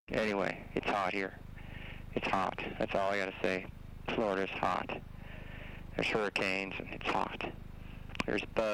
Anyway, it's hot here. It's hot. That's all I got to say. Florida's hot. There's hurricanes, and it's hot. There's bugs.